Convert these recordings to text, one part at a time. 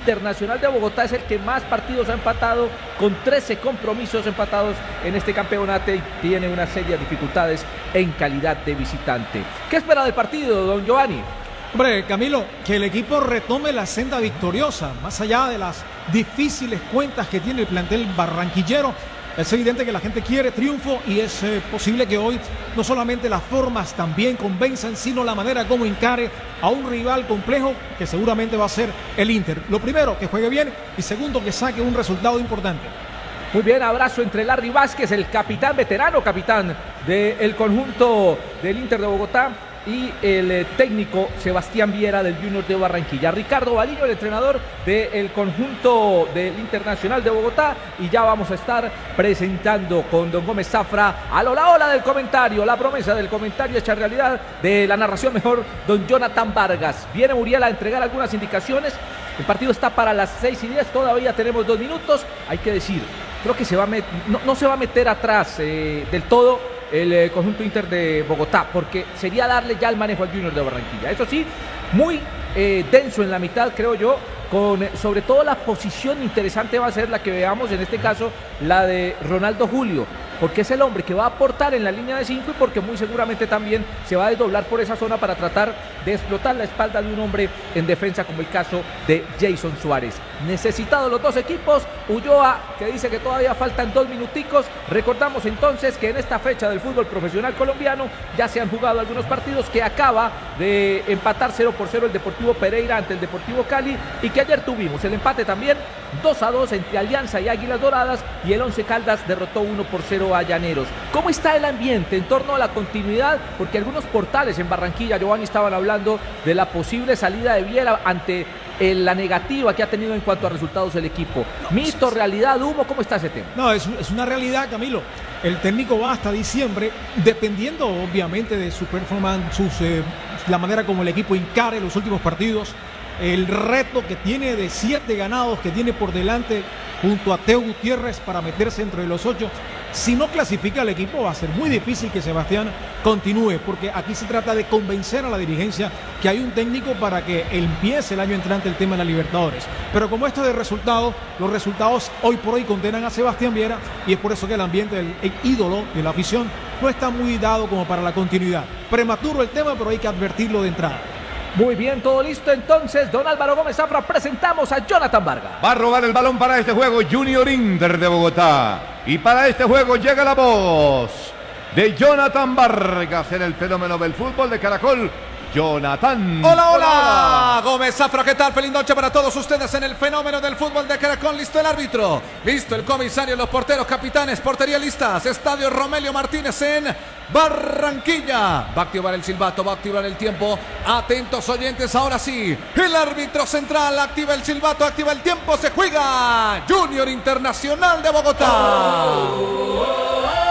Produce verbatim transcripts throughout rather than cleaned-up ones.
Internacional de Bogotá es el que más partidos ha empatado, con trece compromisos empatados en este campeonato, y tiene una serie de dificultades en calidad de visitante. ¿Qué espera del partido, don Giovanni? Hombre, Camilo, que el equipo retome la senda victoriosa, más allá de las difíciles cuentas que tiene el plantel barranquillero. Es evidente que la gente quiere triunfo y es eh, posible que hoy no solamente las formas también convenzan, sino la manera como encare a un rival complejo que seguramente va a ser el Inter. Lo primero, que juegue bien, y segundo, que saque un resultado importante. Muy bien, abrazo entre Larry Vázquez, el capitán, veterano capitán del conjunto del Inter de Bogotá, y el eh, técnico Sebastián Viera del Junior de Barranquilla. Ricardo Balillo, el entrenador del conjunto del Internacional de Bogotá, y ya vamos a estar presentando con don Gómez Zafra a la ola del comentario, la promesa del comentario hecha realidad, de la narración mejor, don Jonathan Vargas. Viene Muriel a entregar algunas indicaciones. El partido está para las seis y diez, todavía tenemos dos minutos. Hay que decir, creo que se va a met- no, no se va a meter atrás eh, del todo el eh, conjunto Inter de Bogotá, porque sería darle ya el manejo al Junior de Barranquilla. Eso sí, muy eh, denso en la mitad, creo yo, con eh, sobre todo la posición interesante va a ser la que veamos, en este caso, la de Ronaldo Julio, porque es el hombre que va a aportar en la línea de cinco, y porque muy seguramente también se va a desdoblar por esa zona para tratar de explotar la espalda de un hombre en defensa, como el caso de Jason Suárez. Necesitados los dos equipos, Ulloa, que dice que todavía faltan dos minuticos. Recordamos entonces que en esta fecha del fútbol profesional colombiano ya se han jugado algunos partidos, que acaba de empatar cero por cero el Deportivo Pereira ante el Deportivo Cali, y que ayer tuvimos el empate también dos a dos entre Alianza y Águilas Doradas, y el Once Caldas derrotó uno por cero a Llaneros. ¿Cómo está el ambiente en torno a la continuidad? Porque algunos portales en Barranquilla, Giovanni, estaban hablando de la posible salida de Viera ante el, la negativa que ha tenido en cuanto a resultados el equipo. Mito, realidad, humo, ¿cómo está ese tema? No, es, es una realidad, Camilo. El técnico va hasta diciembre, dependiendo obviamente de su performance, sus, eh, la manera como el equipo encare los últimos partidos, el reto que tiene de siete ganados que tiene por delante junto a Teo Gutiérrez para meterse entre los ocho. Si no clasifica el equipo, va a ser muy difícil que Sebastián continúe, porque aquí se trata de convencer a la dirigencia que hay un técnico para que empiece el año entrante el tema de la Libertadores. Pero como esto de resultados, los resultados hoy por hoy condenan a Sebastián Viera, y es por eso que el ambiente del el ídolo de la afición no está muy dado como para la continuidad. Prematuro el tema, pero hay que advertirlo de entrada. Muy bien, todo listo entonces, don Álvaro Gómez Zafra, presentamos a Jonathan Vargas. Va a robar el balón para este juego Junior Inter de Bogotá. Y para este juego llega la voz de Jonathan Vargas en el fenómeno del fútbol de Caracol. Jonathan. Hola, hola, hola. Gómez Zafra, ¿qué tal? Feliz noche para todos ustedes en el fenómeno del fútbol de Caracol. Listo el árbitro, listo el comisario, los porteros, capitanes, portería listas. Estadio Romelio Martínez en Barranquilla. Va a activar el silbato, va a activar el tiempo. Atentos oyentes, ahora sí. El árbitro central activa el silbato, activa el tiempo. Se juega Junior Internacional de Bogotá. Oh, oh, oh.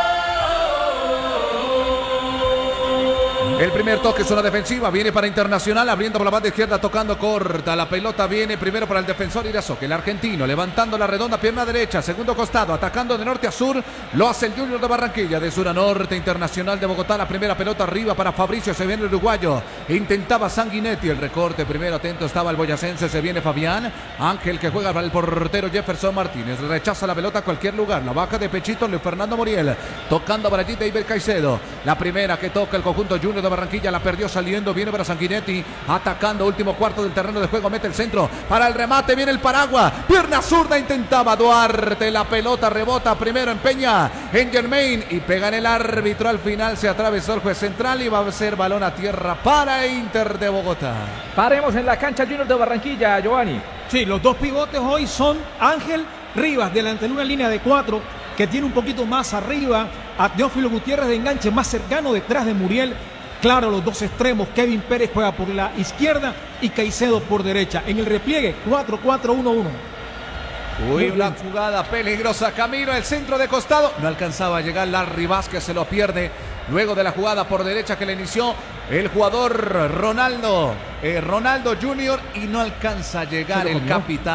El primer toque es una defensiva, viene para Internacional, abriendo por la banda izquierda, tocando corta, la pelota viene primero para el defensor Irazoque, el argentino, levantando la redonda, pierna derecha, segundo costado, atacando de norte a sur, lo hace el Junior de Barranquilla, de sur a norte, Internacional de Bogotá, la primera pelota arriba para Fabricio, se viene el uruguayo, intentaba Sanguinetti, el recorte primero, atento estaba el boyacense, se viene Fabián, Ángel que juega para el portero Jefferson Martínez, rechaza la pelota a cualquier lugar, la baja de pechito Luis Fernando Muriel, tocando para allí David Caicedo, la primera que toca el conjunto Junior de Barranquilla, la perdió saliendo, viene para Sanguinetti, atacando último cuarto del terreno de juego, mete el centro, para el remate, viene el Paragua, pierna zurda, intentaba Duarte, la pelota rebota primero en Peña, en Germain, y pega en el árbitro, al final se atravesó el juez central y va a ser balón a tierra para Inter de Bogotá. Paremos en la cancha Junior de Barranquilla, Giovanni. Sí, los dos pivotes hoy son Ángel Rivas, delante de una línea de cuatro, que tiene un poquito más arriba a Teófilo Gutiérrez de enganche, más cercano detrás de Muriel. Claro, los dos extremos, Kevin Pérez juega por la izquierda y Caicedo por derecha. En el repliegue, cuatro cuatro uno uno. Uy, una jugada peligrosa, Camilo, el centro de costado. No alcanzaba a llegar Larry Vázquez, se lo pierde. Luego de la jugada por derecha que le inició el jugador Ronaldo, eh, Ronaldo Junior, y no alcanza a llegar el capitán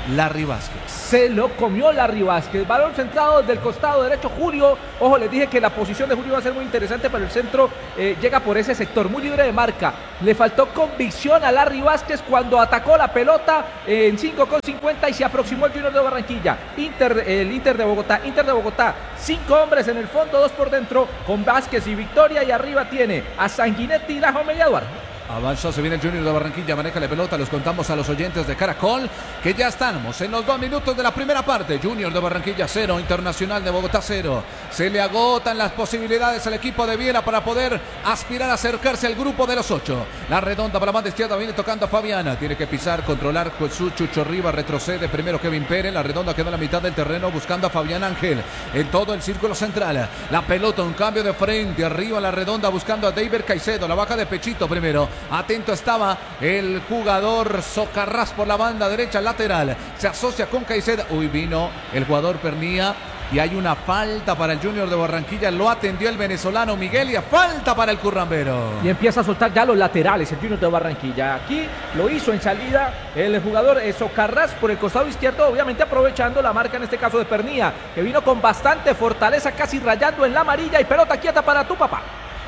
Larry Vázquez. Se lo comió Larry Vázquez. Balón centrado desde el costado derecho. Julio, ojo, les dije que la posición de Julio va a ser muy interesante, pero el centro eh, llega por ese sector, muy libre de marca. Le faltó convicción a Larry Vázquez cuando atacó la pelota eh, en cinco con cincuenta y se aproximó el Junior de Barranquilla. Inter, el Inter de Bogotá, Inter de Bogotá, cinco hombres en el fondo, dos por dentro, con Vázquez y Victoria, y arriba tiene a Sanguinetti y Dajome y Eduardo. Avanza, se viene el Junior de Barranquilla, maneja la pelota, los contamos a los oyentes de Caracol, que ya estamos en los dos minutos de la primera parte. Junior de Barranquilla cero, Internacional de Bogotá cero. Se le agotan las posibilidades al equipo de Viera para poder aspirar a acercarse al grupo de los ocho. La redonda para la banda izquierda, viene tocando a Fabiana, tiene que pisar, controlar Jesús Chucho Rivas, retrocede primero Kevin Pérez, la redonda quedó en la mitad del terreno buscando a Fabián Ángel en todo el círculo central. La pelota, un cambio de frente, arriba la redonda buscando a David Caicedo, la baja de pechito primero. Atento estaba el jugador Socarrás por la banda derecha lateral. Se asocia con Caicedo. Uy, vino el jugador Pernía. Y hay una falta para el Junior de Barranquilla. Lo atendió el venezolano Miguel y a falta para el currambero. Y empieza a soltar ya los laterales el Junior de Barranquilla. Aquí lo hizo en salida el jugador Socarrás por el costado izquierdo, obviamente aprovechando la marca en este caso de Pernía, que vino con bastante fortaleza, casi rayando en la amarilla, y pelota quieta para tu papá.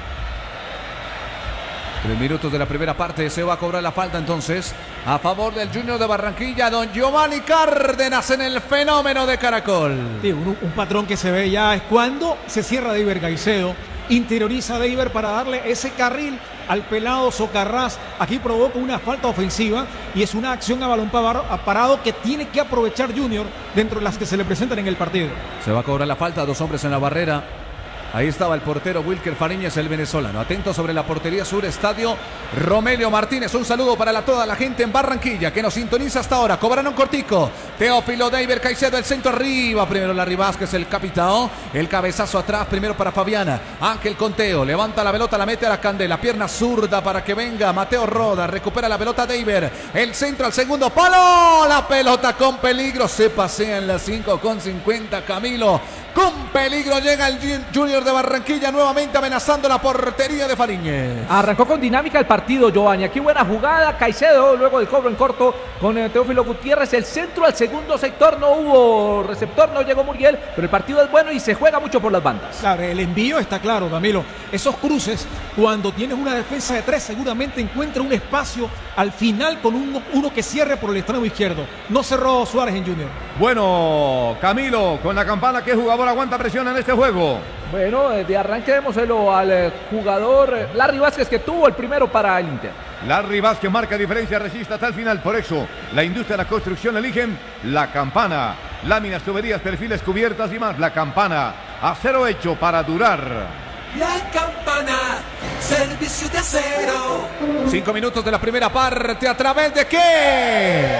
Tres minutos de la primera parte, se va a cobrar la falta entonces a favor del Junior de Barranquilla, don Giovanni Cárdenas en el fenómeno de Caracol. Sí, un, un patrón que se ve ya es cuando se cierra David Caicedo, interioriza a David para darle ese carril al pelado Socarrás. Aquí provoca una falta ofensiva y es una acción a balón parado que tiene que aprovechar Junior dentro de las que se le presentan en el partido. Se va a cobrar la falta, dos hombres en la barrera. Ahí estaba el portero Wilker Fariñez, el venezolano. Atento sobre la portería sur, estadio Romelio Martínez. Un saludo para la, toda la gente en Barranquilla que nos sintoniza hasta ahora. Cobraron cortico. Teófilo David Caicedo, el centro arriba. Primero Larry Vázquez, el capitán. El cabezazo atrás, primero para Fabiana. Ángel Conteo, levanta la pelota, la mete a la candela. Pierna zurda para que venga Mateo Roda. Recupera la pelota David. El centro al segundo palo. La pelota con peligro. Se pasea en las cinco con cincuenta, Camilo. Con peligro llega el Junior de Barranquilla nuevamente amenazando la portería de Fariñez. Arrancó con dinámica el partido, Giovanni. Aquí buena jugada, Caicedo luego del cobro en corto con eh, Teófilo Gutiérrez. El centro al segundo sector, no hubo receptor, no llegó Muriel, pero el partido es bueno y se juega mucho por las bandas. Claro, el envío está claro, Camilo. Esos cruces, cuando tienes una defensa de tres, seguramente encuentra un espacio al final con uno, uno que cierre por el extremo izquierdo. No cerró Suárez en Junior. Bueno, Camilo, con la campana, ¿qué jugador aguanta presión en este juego? Bueno, de arranque démoselo al eh, jugador eh, Larry Vázquez, que tuvo el primero para el Inter. Larry Vázquez marca diferencia, resiste hasta el final. Por eso, la industria de la construcción eligen la campana. Láminas, tuberías, perfiles, cubiertas y más. La campana, acero hecho para durar. La campana, servicio de acero. Cinco minutos de la primera parte, ¿a través de qué?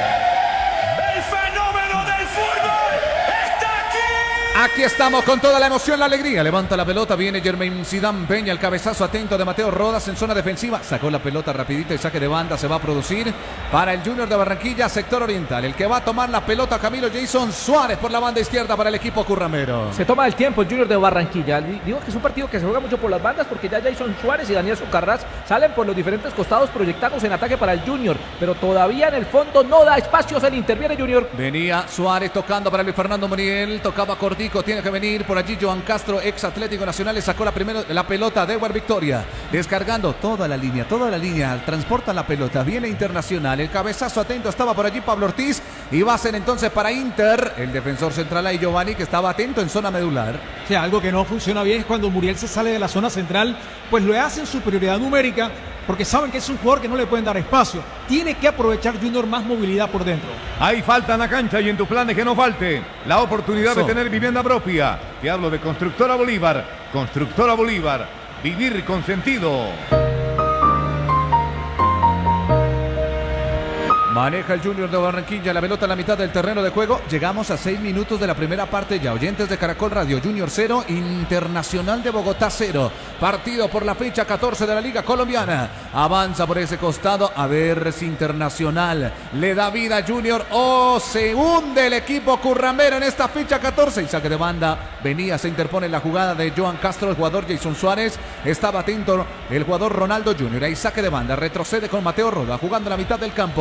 Aquí estamos con toda la emoción, la alegría. Levanta la pelota, viene Jermaine Zidane Peña, el cabezazo atento de Mateo Rodas en zona defensiva. Sacó la pelota rapidita y saque de banda se va a producir para el Junior de Barranquilla, sector oriental. El que va a tomar la pelota, Camilo, Jason Suárez por la banda izquierda para el equipo curramero. Se toma el tiempo el Junior de Barranquilla. Digo que es un partido que se juega mucho por las bandas porque ya Jason Suárez y Daniel Socarrás salen por los diferentes costados proyectados en ataque para el Junior. Pero todavía en el fondo no da espacios, el interviene Junior. Venía Suárez tocando para Luis Fernando Muriel, tocaba cortico. Tiene que venir por allí Joan Castro, ex Atlético Nacional, le sacó la, primero, la pelota de Edward Victoria, descargando toda la línea, toda la línea, transporta la pelota, viene Internacional, el cabezazo atento, estaba por allí Pablo Ortiz, y va a ser entonces para Inter, el defensor central ahí Giovanni, que estaba atento en zona medular. O sea, algo que no funciona bien es cuando Muriel se sale de la zona central, pues lo hacen superioridad numérica, porque saben que es un jugador que no le pueden dar espacio. Tiene que aprovechar Junior más movilidad por dentro. Hay falta en la cancha y en tu plan es que no falte la oportunidad de tener vivienda propia. Te hablo de Constructora Bolívar. Constructora Bolívar. Vivir con sentido. Maneja el Junior de Barranquilla, la pelota en la mitad del terreno de juego. Llegamos a seis minutos de la primera parte ya. Oyentes de Caracol Radio, Junior cero, Internacional de Bogotá cero. Partido por la fecha catorce de la Liga Colombiana. Avanza por ese costado. A ver si Internacional le da vida a Junior o se hunde el equipo currambero en esta fecha catorce. Y saque de banda. Venía, se interpone la jugada de Joan Castro, el jugador Jason Suárez. Estaba atento el jugador Ronaldo Junior. Ahí saque de banda. Retrocede con Mateo Roda, jugando en la mitad del campo.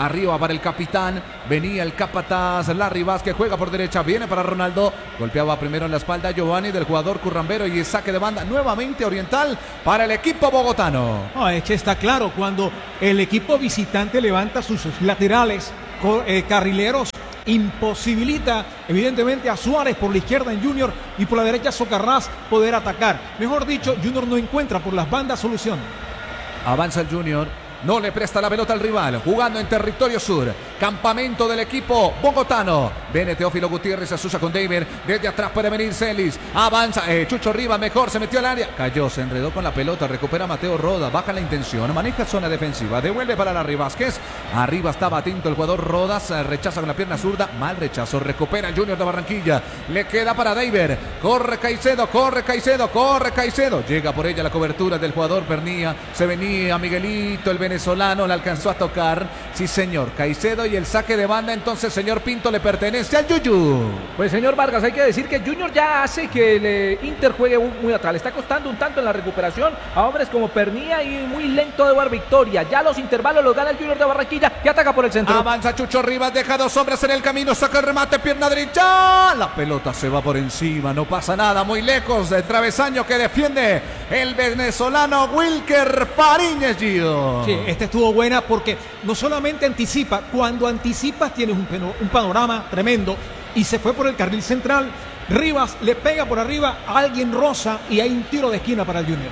arriba para el capitán, venía el capataz Larry Vázquez, juega por derecha, viene para Ronaldo, golpeaba primero en la espalda Giovanni del jugador currambero y saque de banda nuevamente Oriental para el equipo bogotano. No, es que está claro, cuando el equipo visitante levanta sus laterales, eh, carrileros, imposibilita evidentemente a Suárez por la izquierda en Junior y por la derecha Socarrás poder atacar. Mejor dicho, Junior no encuentra por las bandas solución. Avanza el Junior, no le presta la pelota al rival, jugando en territorio sur, campamento del equipo bogotano. Viene Teófilo Gutiérrez, se asusa con David, desde atrás puede venir Celis, avanza, eh, Chucho Rivas mejor, se metió al área, cayó, se enredó con la pelota, recupera Mateo Roda, baja la intención, maneja zona defensiva, devuelve para Larry Vázquez, arriba estaba atento el jugador Rodas, rechaza con la pierna zurda, mal rechazo, recupera el Junior de Barranquilla, le queda para David, corre Caicedo, corre Caicedo, corre Caicedo, llega por ella la cobertura del jugador Pernía, se venía Miguelito, el venezolano, le alcanzó a tocar, sí señor, Caicedo y el saque de banda, entonces señor Pinto le pertenece al Yuyu. Pues señor Vargas, hay que decir que Junior ya hace que el eh, Inter juegue muy atrás, le está costando un tanto en la recuperación a hombres como Pernía y muy lento de Bar Victoria, ya los intervalos los gana el Junior de Barranquilla que ataca por el centro. Avanza Chucho Rivas, deja dos hombres en el camino, saca el remate, pierna derecha, la pelota se va por encima, no pasa nada, muy lejos del travesaño que defiende el venezolano Wilker Fariñez, Gio. Sí, esta estuvo buena porque no solamente anticipa, cuando anticipas tienes un, un panorama tremendo y se fue por el carril central, Rivas le pega por arriba a alguien rosa y hay un tiro de esquina para el Junior.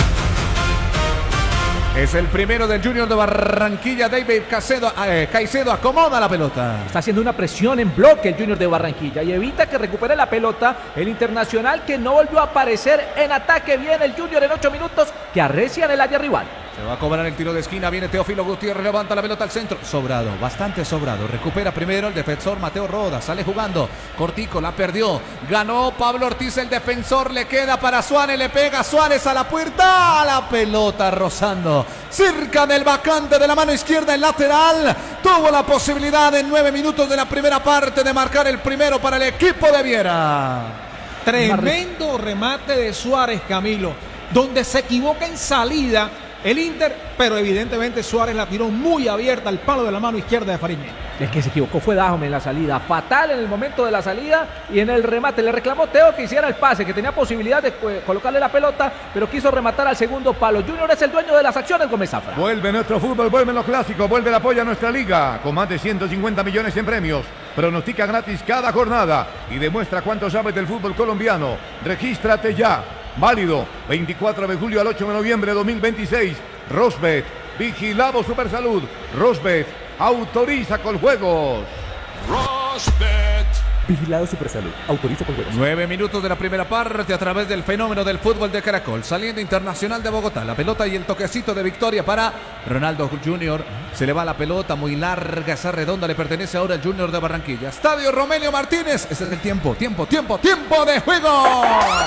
Es el primero del Junior de Barranquilla, David Caicedo, eh, Caicedo acomoda la pelota. Está haciendo una presión en bloque el Junior de Barranquilla y evita que recupere la pelota el Internacional que no volvió a aparecer en ataque. Viene el Junior en ocho minutos que arrecia en el área rival. Se va a cobrar el tiro de esquina, viene Teófilo Gutiérrez, levanta la pelota al centro, sobrado, bastante sobrado, recupera primero el defensor Mateo Roda, sale jugando, cortico, la perdió, ganó Pablo Ortiz el defensor, le queda para Suárez, le pega Suárez a la puerta, a la pelota rozando, cerca del vacante de la mano izquierda el lateral, tuvo la posibilidad en nueve minutos de la primera parte de marcar el primero para el equipo de Viera. Tremendo remate de Suárez, Camilo, donde se equivoca en salida el Inter, pero evidentemente Suárez la tiró muy abierta al palo de la mano izquierda de Fariñez. El que se equivocó fue Dajome en la salida, fatal en el momento de la salida y en el remate. Le reclamó Teo que hiciera el pase, que tenía posibilidad de eh, colocarle la pelota, pero quiso rematar al segundo palo. Junior es el dueño de las acciones, Gómez Zafra. Vuelve nuestro fútbol, vuelven los clásicos, vuelve el apoyo a nuestra liga, con más de ciento cincuenta millones en premios. Pronostica gratis cada jornada y demuestra cuánto sabes del fútbol colombiano. Regístrate ya. Válido veinticuatro de julio al ocho de noviembre de dos mil veintiséis. Rosbet, vigilado Supersalud. Rosbet, autoriza con juegos. Rosbet. Vigilado Supersalud, autoriza con juegos. Nueve minutos de la primera parte a través del fenómeno del fútbol de Caracol. Saliendo Internacional de Bogotá. La pelota y el toquecito de victoria para Ronaldo Junior. Se le va la pelota muy larga, esa redonda le pertenece ahora al Junior de Barranquilla. Estadio Romelio Martínez. Ese es el tiempo, tiempo, tiempo, tiempo de juego.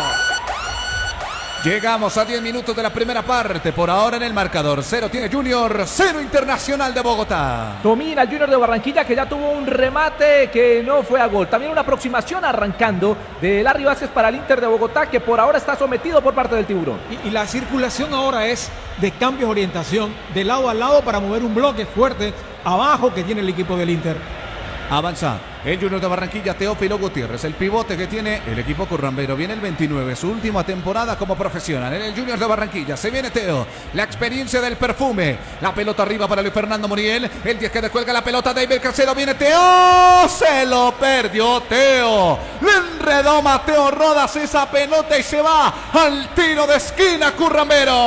Llegamos a diez minutos de la primera parte. Por ahora en el marcador. Cero tiene Junior, cero Internacional de Bogotá. Domina el Junior de Barranquilla que ya tuvo un remate que no fue a gol. También una aproximación arrancando de Larry Vázquez para el Inter de Bogotá que por ahora está sometido por parte del Tiburón. Y, y la circulación ahora es de cambios de orientación de lado a lado para mover un bloque fuerte abajo que tiene el equipo del Inter. Avanza el Junior de Barranquilla, Teófilo Gutiérrez, el pivote que tiene el equipo currambero. Viene el veintinueve, su última temporada como profesional en el Junior de Barranquilla. Se viene Teo, la experiencia del perfume. La pelota arriba para Luis Fernando Muriel. El diez que descuelga la pelota, David Caicedo. Viene Teo, se lo perdió Teo. Le enredó Mateo Rodas esa pelota y se va al tiro de esquina currambero.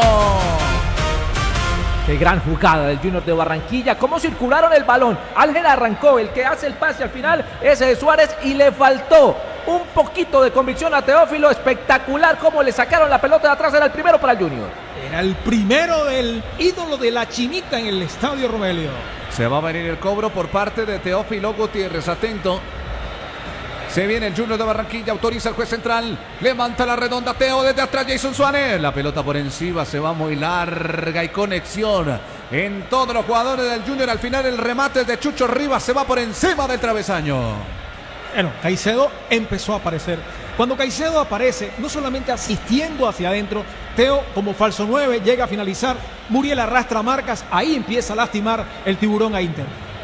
Qué gran jugada del Junior de Barranquilla. Cómo circularon el balón. Ángel arrancó. El que hace el pase al final es de Suárez y le faltó un poquito de convicción a Teófilo. Espectacular cómo le sacaron la pelota de atrás. Era el primero para el Junior. Era el primero del ídolo de la chinita en el Estadio Romelio. Se va a venir el cobro por parte de Teófilo Gutiérrez. Atento. Se viene el Junior de Barranquilla, autoriza el juez central, levanta la redonda, Teo desde atrás, Jason Suárez, la pelota por encima, se va muy larga y conexión en todos los jugadores del Junior, al final el remate de Chucho Rivas se va por encima del travesaño. Bueno, Caicedo empezó a aparecer. Cuando Caicedo aparece, no solamente asistiendo hacia adentro, Teo como falso nueve llega a finalizar, Muriel arrastra marcas, ahí empieza a lastimar el Tiburón a Inter.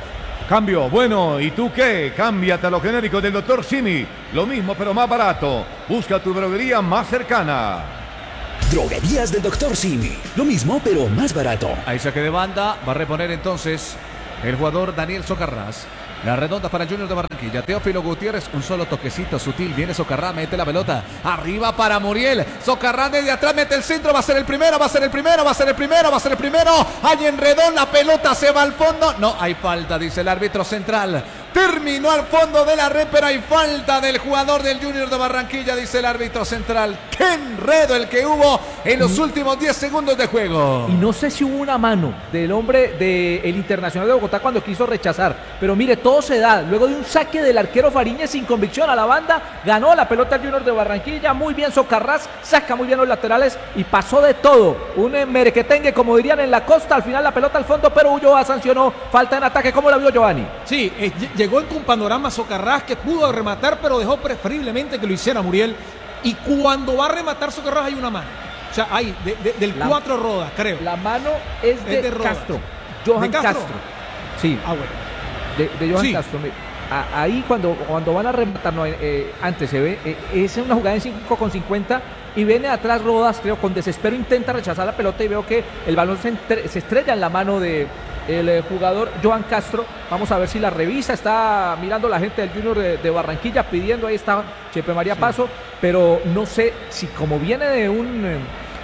Cambio, bueno, ¿y tú qué? Cámbiate a lo genérico del doctor Simi. Lo mismo pero más barato. Busca tu droguería más cercana. Droguerías del doctor Simi. Lo mismo pero más barato. Ahí saque de banda. Va a reponer entonces el jugador Daniel Socarrás. La redonda para el Junior de Barranquilla. Teófilo Gutiérrez, un solo toquecito sutil. Viene Socarrás, mete la pelota. Arriba para Muriel. Socarrás desde atrás, mete el centro. Va a ser el primero, va a ser el primero, va a ser el primero, va a ser el primero. Hay enredón, la pelota se va al fondo. No, hay falta, dice el árbitro central. Terminó al fondo de la red, pero hay falta del jugador del Junior de Barranquilla, dice el árbitro central. ¡Qué enredo el que hubo en los últimos diez segundos de juego! Y no sé si hubo una mano del hombre del Internacional de Bogotá cuando quiso rechazar, pero mire, todo se da. Luego de un saque del arquero Fariñez sin convicción a la banda, ganó la pelota el Junior de Barranquilla, muy bien Socarrás, saca muy bien los laterales y pasó de todo. Un merequetengue, como dirían en la costa, al final la pelota al fondo, pero Ulloa sancionó falta en ataque. ¿Cómo la vio Giovanni? Sí, eh, llegó con panorama Socarrás que pudo rematar, pero dejó preferiblemente que lo hiciera Muriel. Y cuando va a rematar Socarrás hay una mano. O sea, hay de, de, del la, cuatro rodas, creo. La mano es de, es de Castro. Johan ¿De Castro? Castro. Sí. Ah, bueno. De, de Johan sí. Castro. Ahí cuando, cuando van a rematar, no, eh, antes se ve, eh, es una jugada en cinco con cincuenta y viene atrás Rodas, creo, con desespero intenta rechazar la pelota y veo que el balón se, entre, se estrella en la mano de el eh, jugador Johan Castro. Vamos a ver si la revisa, está mirando la gente del Junior de, de Barranquilla, pidiendo, ahí está Chepe María sí. Paso, pero no sé si como viene de un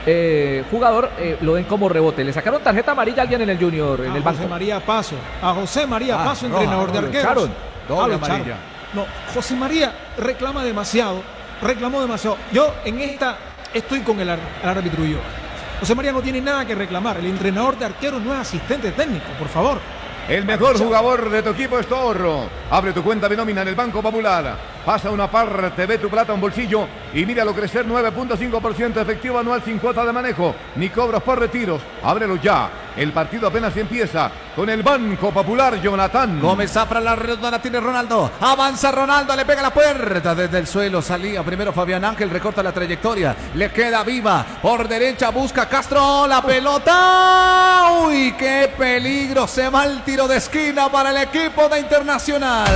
eh, jugador, eh, lo den como rebote. Le sacaron tarjeta amarilla a alguien en el Junior, en a el banco. José María Paso, a José María ah, Paso, roja, entrenador de arqueros. Doble amarilla. No, José María reclama demasiado, reclamó demasiado. Yo en esta estoy con el, ar el árbitro y yo. José María no tiene nada que reclamar. El entrenador de arqueros no es asistente técnico, por favor. El mejor jugador de tu equipo es tu ahorro. Abre tu cuenta de nómina en el Banco Popular. Pasa una parte, ve tu plata a un bolsillo y míralo crecer nueve punto cinco por ciento efectivo anual sin cuota de manejo, ni cobros por retiros. Ábrelo ya. El partido apenas empieza con el Banco Popular, Jonathan. Gómez Zafra, la redonda tiene Ronaldo. Avanza Ronaldo, le pega la puerta desde el suelo. Salía primero Fabián Ángel, recorta la trayectoria. Le queda viva. Por derecha busca Castro la pelota. Uy, qué peligro. Se va el tiro de esquina para el equipo de Internacional.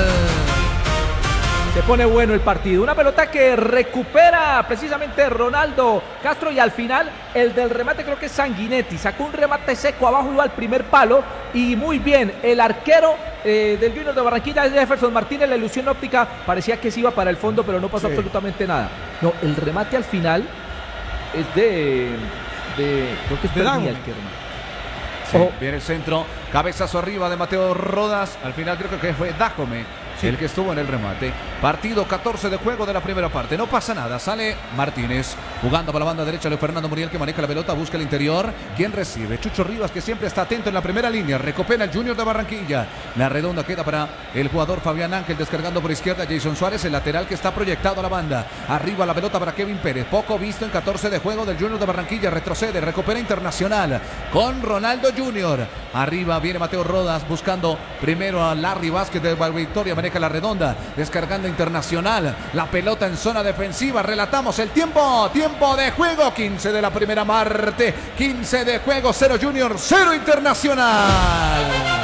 Se pone bueno el partido. Una pelota que recupera precisamente Ronaldo Castro y al final el del remate creo que es Sanguinetti. Sacó un remate seco abajo, iba al primer palo y muy bien. El arquero eh, del Junior de Barranquilla, Jefferson Martínez, la ilusión óptica parecía que se iba para el fondo, pero no pasó sí. absolutamente nada. No, el remate al final es de... de creo que es de Daniel. Sí, oh. Viene el centro, cabezazo arriba de Mateo Rodas. Al final creo que fue Dájome sí. el que estuvo en el remate. Partido catorce de juego de la primera parte. No pasa nada, sale Martínez jugando por la banda derecha. Luis Fernando Muriel que maneja la pelota, busca el interior. ¿Quién recibe? Chucho Rivas, que siempre está atento en la primera línea. Recupera el Junior de Barranquilla. La redonda queda para el jugador Fabián Ángel, descargando por izquierda. Jason Suárez, el lateral que está proyectado a la banda. Arriba la pelota para Kevin Pérez. Poco visto en catorce de juego del Junior de Barranquilla. Retrocede, recupera Internacional con Ronaldo Junior. Arriba viene Mateo Rodas buscando primero a Larry Vázquez de Victoria. Maneja la redonda, descargando Internacional. La pelota en zona defensiva. Relatamos el tiempo. Tiempo de juego. quince de la primera parte. quince de juego. cero Junior, cero Internacional.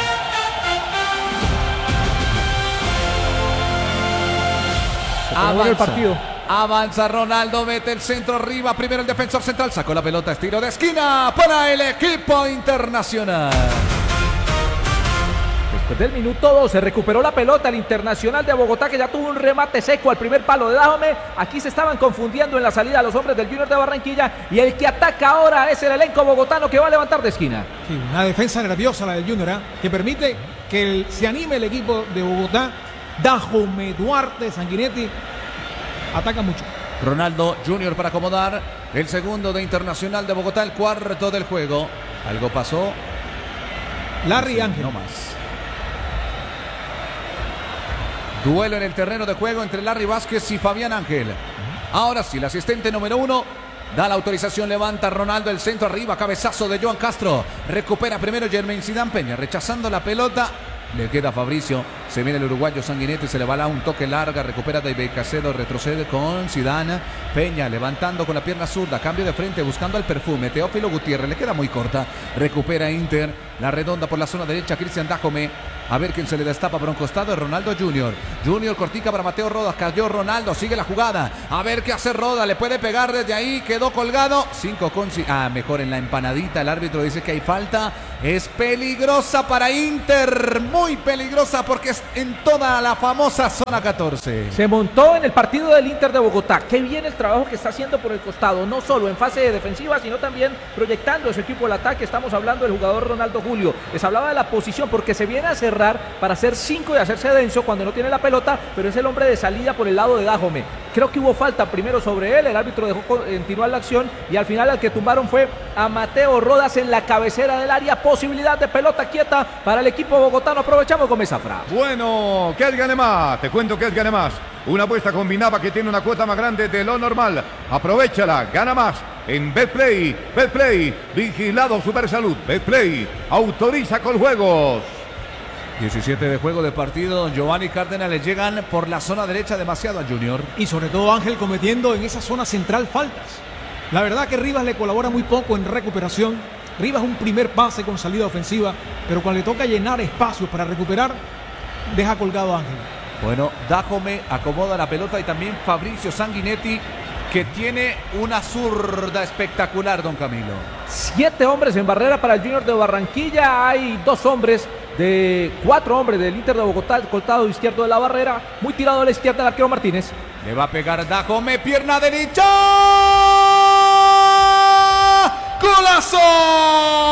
Avanza el partido. Avanza Ronaldo, mete el centro arriba. Primero el defensor central. Sacó la pelota, estilo de esquina para el equipo Internacional. Después del minuto dos se recuperó la pelota el Internacional de Bogotá, que ya tuvo un remate seco al primer palo de Dájome. Aquí se estaban confundiendo en la salida los hombres del Junior de Barranquilla y el que ataca ahora es el elenco bogotano que va a levantar de esquina. Sí, una defensa nerviosa la del Junior, ¿eh? que permite que el, se anime el equipo de Bogotá. Dájome, Duarte, Sanguinetti ataca mucho. Ronaldo Junior para acomodar el segundo de Internacional de Bogotá, el cuarto del juego. Algo pasó. Larry Ángel. No más. Duelo en el terreno de juego entre Larry Vázquez y Fabián Ángel. Ahora sí, el asistente número uno da la autorización, levanta Ronaldo el centro arriba, cabezazo de Johan Castro. Recupera primero Germain Zidane Peña, rechazando la pelota. Le queda a Fabricio, se viene el uruguayo Sanguinetti, se le va a un toque larga, recupera David Cacedo, retrocede con Zidane Peña, levantando con la pierna zurda, cambio de frente, buscando al perfume, Teófilo Gutiérrez, le queda muy corta, recupera Inter, la redonda por la zona derecha, Cristian Dájome, A ver quién se le destapa por un costado es Ronaldo Junior. Junior cortica para Mateo Rodas. Cayó Ronaldo. Sigue la jugada. A ver qué hace Rodas. Le puede pegar desde ahí. Quedó colgado. cinco con... Ah, mejor en la empanadita. El árbitro dice que hay falta. Es peligrosa para Inter. Muy peligrosa porque es en toda la famosa zona catorce. Se montó en el partido del Inter de Bogotá. Qué bien el trabajo que está haciendo por el costado. No solo en fase defensiva, sino también proyectando a su equipo al ataque. Estamos hablando del jugador Ronaldo Julio. Les hablaba de la posición porque se viene a cerrar para hacer cinco y hacerse denso cuando no tiene la pelota, pero es el hombre de salida por el lado de Dájome. Creo que hubo falta primero sobre él, el árbitro dejó continuar la acción y al final al que tumbaron fue a Mateo Rodas en la cabecera del área. Posibilidad de pelota quieta para el equipo bogotano. Aprovechamos con Zafra. Bueno, ¿qué es gane más? Te cuento que es gane más. Una apuesta combinada que tiene una cuota más grande de lo normal. Aprovechala, gana más en Betplay. Betplay, vigilado Supersalud. Betplay, autoriza con juegos. diecisiete de juego de partido. Giovanni Cárdenas le llegan por la zona derecha demasiado a Junior. Y sobre todo Ángel cometiendo en esa zona central faltas. La verdad que Rivas le colabora muy poco en recuperación. Rivas un primer pase con salida ofensiva, pero cuando le toca llenar espacios para recuperar, deja colgado a Ángel. Bueno, Dájome acomoda la pelota y también Fabricio Sanguinetti, que tiene una zurda espectacular, don Camilo. Siete hombres en barrera para el Junior de Barranquilla. Hay dos hombres de cuatro hombres del Inter de Bogotá, el costado izquierdo de la barrera, muy tirado a la izquierda el arquero Martínez. Le va a pegar Dájome, pierna derecha. ¡Golazo!